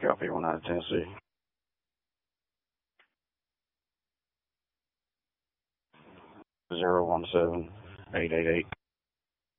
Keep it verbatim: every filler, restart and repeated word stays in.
Copy one out of Tennessee. Zero one seven eight eight eight.